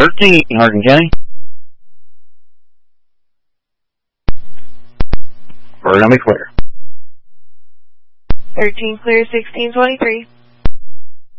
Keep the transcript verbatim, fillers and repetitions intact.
thirteen, Hardin County. We're going to be clear. thirteen clear, sixteen twenty-three.